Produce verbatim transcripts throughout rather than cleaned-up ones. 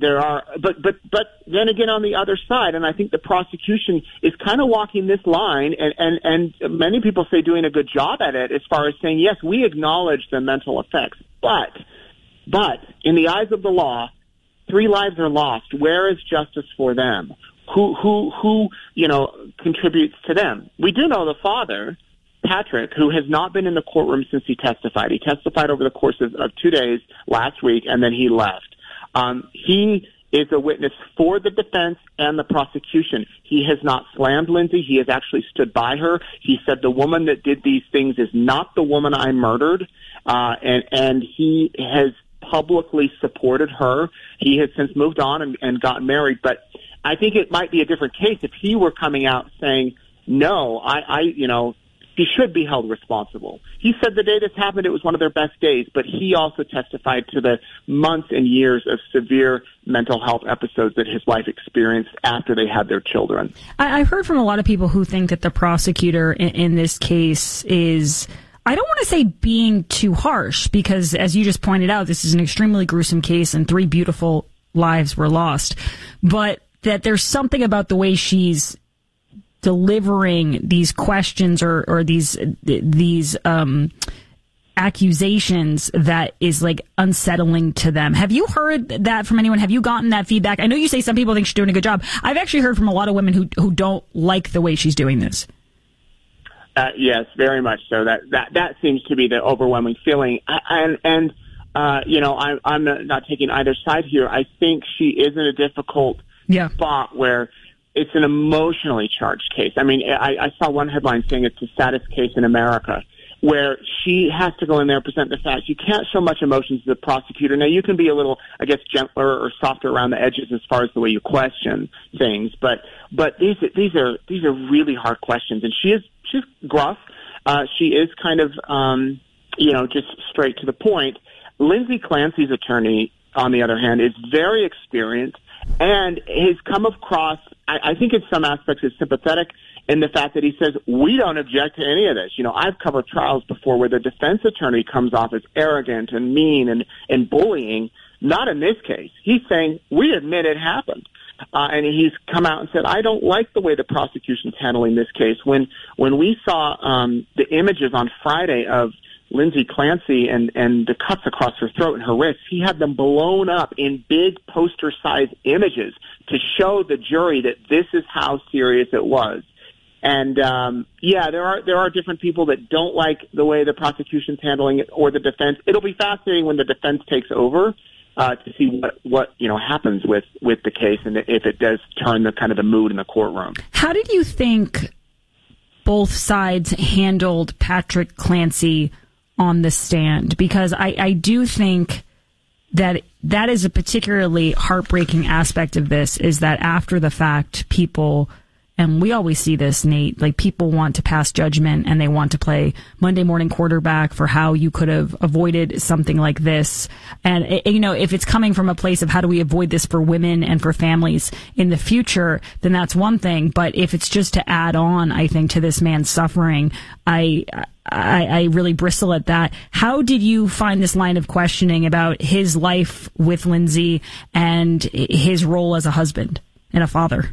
there are, but but but then again on the other side, and I think the prosecution is kind of walking this line, and and and many people say doing a good job at it as far as saying yes, we acknowledge the mental effects, but but in the eyes of the law, three lives are lost. Where is justice for them? Who who who you know contributes to them? We do know the father, Patrick, who has not been in the courtroom since he testified. He testified over the course of, of two days last week, and then he left. Um, he is a witness for the defense and the prosecution. He has not slammed Lindsay. He has actually stood by her. He said the woman that did these things is not the woman I murdered, uh, and, and he has publicly supported her. He has since moved on and, and gotten married, but I think it might be a different case if he were coming out saying, no, I, I you know, he should be held responsible. He said the day this happened, it was one of their best days, but he also testified to the months and years of severe mental health episodes that his wife experienced after they had their children. I've heard from a lot of people who think that the prosecutor in, in this case is, I don't want to say being too harsh, because as you just pointed out, this is an extremely gruesome case and three beautiful lives were lost, but that there's something about the way she's delivering these questions or, or these these um, accusations that is like unsettling to them. Have you heard that from anyone? Have you gotten that feedback? I know you say some people think she's doing a good job. I've actually heard from a lot of women who who don't like the way she's doing this. Uh, yes, very much so. That that that seems to be the overwhelming feeling. I, and and uh, you know, I, I'm not taking either side here. I think she is in a difficult yeah. spot where it's an emotionally charged case. I mean, I, I saw one headline saying it's the saddest case in America, where she has to go in there and present the facts. You can't show much emotion to the prosecutor. Now, you can be a little, I guess, gentler or softer around the edges as far as the way you question things, but but these these are these are really hard questions, and she is she's gruff. Uh, she is kind of um, you know just straight to the point. Lindsay Clancy's attorney, on the other hand, is very experienced and has come across, I, I think in some aspects, is sympathetic in the fact that he says, we don't object to any of this. You know, I've covered trials before where the defense attorney comes off as arrogant and mean and, and bullying. Not in this case. He's saying, we admit it happened. Uh, and he's come out and said, I don't like the way the prosecution's handling this case. When when we saw um, the images on Friday of Lindsay Clancy and, and the cuts across her throat and her wrists, he had them blown up in big poster-sized images to show the jury that this is how serious it was. And, um, yeah, there are there are different people that don't like the way the prosecution's handling it or the defense. It'll be fascinating when the defense takes over uh, to see what, what you know happens with, with the case and if it does turn the kind of the mood in the courtroom. How did you think both sides handled Patrick Clancy on the stand? Because I, I do think that that is a particularly heartbreaking aspect of this, is that after the fact, people, and we always see this, Nate, like people want to pass judgment and they want to play Monday morning quarterback for how you could have avoided something like this. And, you know, if it's coming from a place of how do we avoid this for women and for families in the future, then that's one thing. But if it's just to add on, I think, to this man's suffering, I, I, I really bristle at that. How did you find this line of questioning about his life with Lindsay and his role as a husband and a father?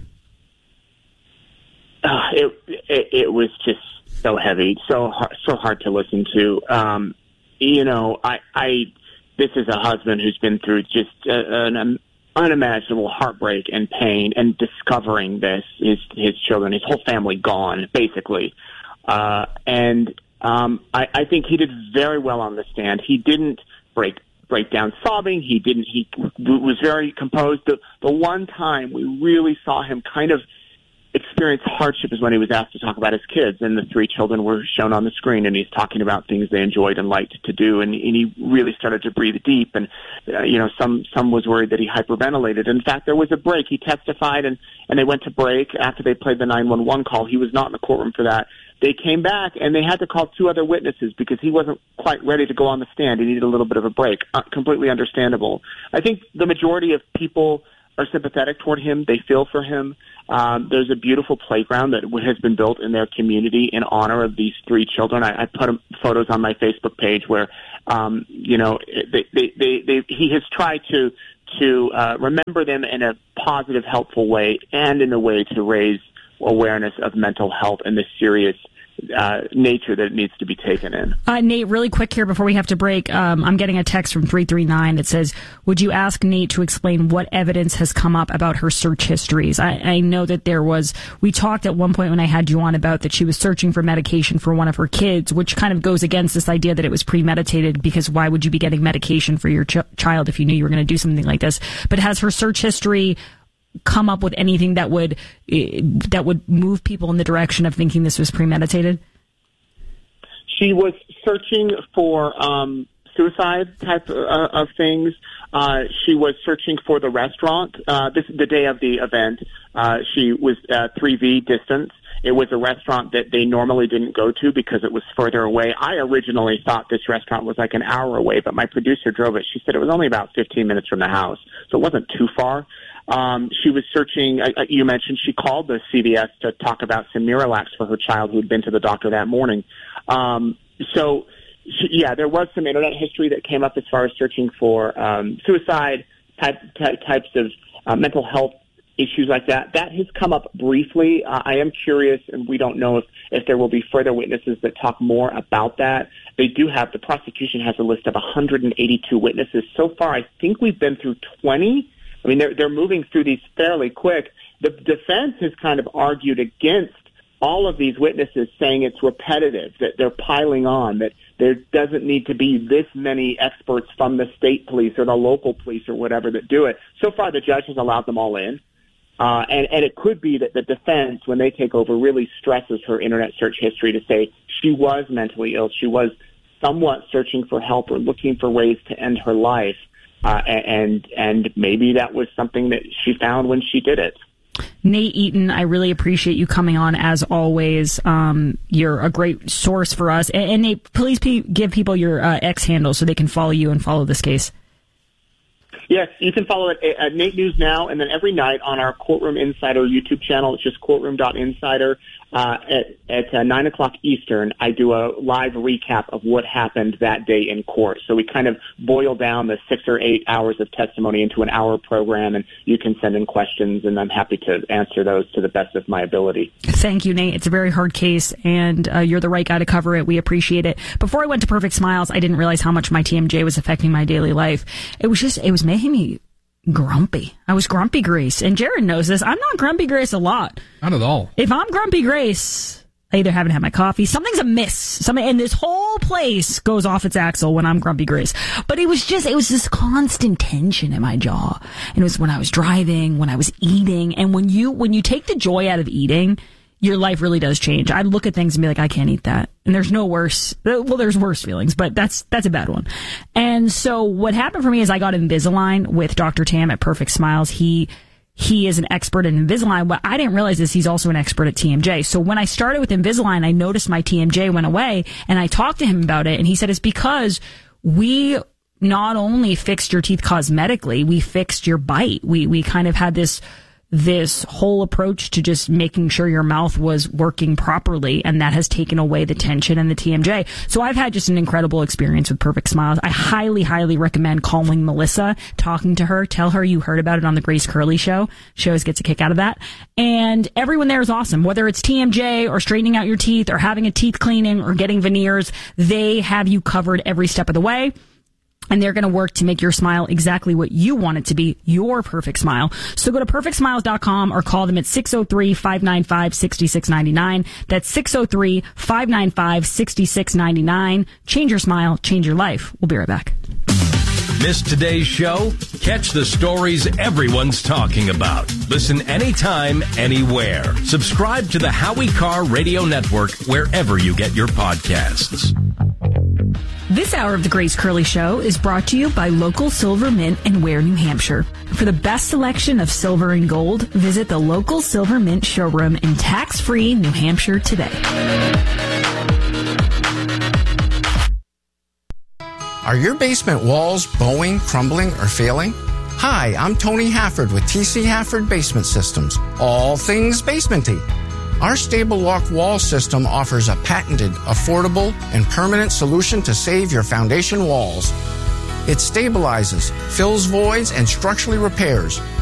Uh, it, it it was just so heavy, so hard, so hard to listen to. Um, you know, I, I this is a husband who's been through just uh, an unimaginable heartbreak and pain, and discovering this, his his children, his whole family gone, basically. Uh, and um, I, I think he did very well on the stand. He didn't break break down sobbing. He didn't. He was very composed. The the one time we really saw him kind of experience hardship is when he was asked to talk about his kids, and the three children were shown on the screen, and he's talking about things they enjoyed and liked to do, and, and he really started to breathe deep, and uh, you know, some some was worried that he hyperventilated. In fact, there was a break. He testified, and and they went to break after they played the nine one one call. He was not in the courtroom for that. They came back, and they had to call two other witnesses because he wasn't quite ready to go on the stand. He needed a little bit of a break. Uh, completely understandable. I think the majority of people are sympathetic toward him. They feel for him. Um, there's a beautiful playground that has been built in their community in honor of these three children. I, I put photos on my Facebook page where, um, you know, they, they, they, they, he has tried to to uh, remember them in a positive, helpful way, and in a way to raise awareness of mental health and the serious uh, nature that it needs to be taken in. Uh, Nate, really quick here before we have to break, um, I'm getting a text from three three nine that says, would you ask Nate to explain what evidence has come up about her search histories? I, I know that there was, we talked at one point when I had you on about that she was searching for medication for one of her kids, which kind of goes against this idea that it was premeditated, because why would you be getting medication for your ch- child if you knew you were going to do something like this? But has her search history come up with anything that would uh, that would move people in the direction of thinking this was premeditated? She was searching for um, suicide type uh, of things. Uh, she was searching for the restaurant. Uh, this is the day of the event. Uh, she was uh, three V distance. It was a restaurant that they normally didn't go to because it was further away. I originally thought this restaurant was like an hour away, but my producer drove it. She said it was only about fifteen minutes from the house, so it wasn't too far. Um, she was searching, uh, you mentioned she called the C V S to talk about some Miralax for her child who had been to the doctor that morning. Um, so, she, yeah, there was some internet history that came up as far as searching for um, suicide type, type, types of uh, mental health issues like that. That has come up briefly. Uh, I am curious, and we don't know if, if there will be further witnesses that talk more about that. They do have, the prosecution has a list of one hundred eighty-two witnesses. So far, I think we've been through twenty. I mean, they're, they're moving through these fairly quick. The defense has kind of argued against all of these witnesses, saying it's repetitive, that they're piling on, that there doesn't need to be this many experts from the state police or the local police or whatever that do it. So far, the judge has allowed them all in. Uh, and, and it could be that the defense, when they take over, really stresses her internet search history to say she was mentally ill, she was somewhat searching for help or looking for ways to end her life. Uh, and and maybe that was something that she found when she did it. Nate Eaton, I really appreciate you coming on as always. Um, you're a great source for us. And, and Nate, please p- give people your uh, X handle so they can follow you and follow this case. Yes, you can follow it at Nate News Now, and then every night on our Courtroom Insider YouTube channel. It's just courtroom dot insider. Uh, at at uh, nine o'clock Eastern, I do a live recap of what happened that day in court. So we kind of boil down the six or eight hours of testimony into an hour program, and you can send in questions, and I'm happy to answer those to the best of my ability. Thank you, Nate. It's a very hard case, and uh, you're the right guy to cover it. We appreciate it. Before I went to Perfect Smiles, I didn't realize how much my T M J was affecting my daily life. It was just, it was making me grumpy. I was grumpy Grace, and Jared knows this. I'm not grumpy Grace a lot. Not at all. If I'm grumpy Grace, I either haven't had my coffee, something's amiss. Something, and this whole place goes off its axle when I'm grumpy Grace. But it was just, it was this constant tension in my jaw. And it was when I was driving, when I was eating, and when you when you take the joy out of eating, your life really does change. I look at things and be like, I can't eat that. And there's no worse. Well, there's worse feelings, but that's that's a bad one. And so what happened for me is I got Invisalign with Doctor Tam at Perfect Smiles. He he is an expert in Invisalign. What I didn't realize is he's also an expert at T M J. So when I started with Invisalign, I noticed my T M J went away, and I talked to him about it, and he said it's because we not only fixed your teeth cosmetically, we fixed your bite. We we kind of had this this whole approach to just making sure your mouth was working properly, and that has taken away the tension and the T M J. So I've had just an incredible experience with Perfect Smiles. I highly, highly recommend calling Melissa, talking to her, tell her you heard about it on the Grace Curley Show. She always gets a kick out of that. And everyone there is awesome. Whether it's T M J or straightening out your teeth or having a teeth cleaning or getting veneers, they have you covered every step of the way. And they're going to work to make your smile exactly what you want it to be, your perfect smile. So go to perfect smiles dot com or call them at six oh three, five nine five, six six nine nine. That's six oh three, five nine five, six six nine nine. Change your smile, change your life. We'll be right back. Missed today's show? Catch the stories everyone's talking about. Listen anytime, anywhere. Subscribe to the Howie Carr Radio Network wherever you get your podcasts. This hour of the Grace Curley Show is brought to you by local Silver Mint in Ware, New Hampshire. For the best selection of silver and gold, visit the local Silver Mint showroom in tax-free New Hampshire today. Are your basement walls bowing, crumbling, or failing? Hi, I'm Tony Hafford with T C Hafford Basement Systems. All things basementy. Our stable lock wall system offers a patented, affordable, and permanent solution to save your foundation walls. It stabilizes, fills voids, and structurally repairs.